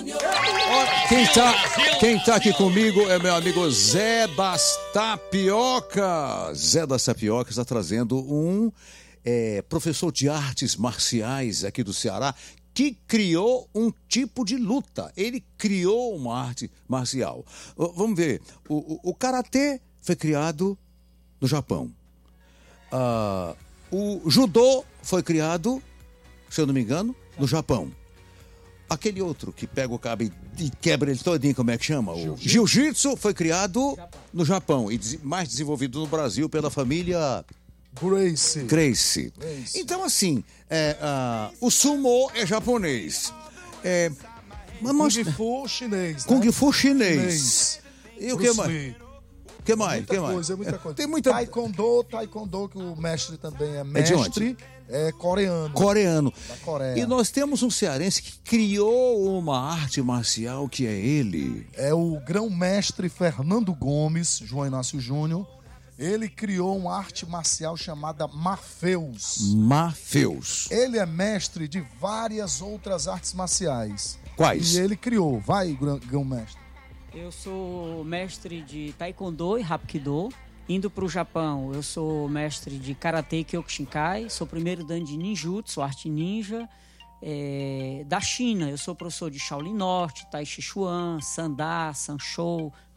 Quem tá aqui comigo é meu amigo Zé das Tapioca. Zé das Tapioca está trazendo um professor de artes marciais aqui do Ceará que criou um tipo de luta. Ele criou uma arte marcial. Vamos ver. O karatê foi criado no Japão. O judô foi criado, se eu não me engano, no Japão. Aquele outro que pega o cabo e quebra ele todinho, como é que chama? O jiu-jitsu foi criado no Japão e mais desenvolvido no Brasil pela família Gracie. Então, assim, o sumo é japonês. Kung Fu chinês. Kung Fu chinês. E o que mais? O que mais? Muita coisa. Tem muita... Taekwondo, que o mestre também é mestre. É coreano. Da Coreia. E nós temos um cearense que criou uma arte marcial que é ele. É o grão-mestre Fernando Gomes, João Inácio Júnior. Ele criou uma arte marcial chamada Marfeus. Ele é mestre de várias outras artes marciais. Quais? E ele criou. Vai, grão-mestre. Eu sou mestre de Taekwondo e Hapkido. Indo para o Japão, eu sou mestre de Karatê e Kyokushinkai, sou primeiro dan de Ninjutsu, arte ninja. Da China, eu sou professor de Shaolin Norte, Tai Chi Chuan, Sandá, Sanshou,